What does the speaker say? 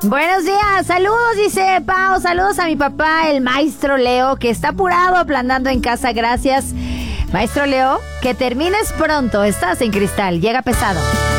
Buenos días, saludos, dice Pau, saludos a mi papá, el maestro Leo, que está apurado aplanando en casa, gracias. Maestro Leo, que termines pronto, estás en Cristal, llega pesado.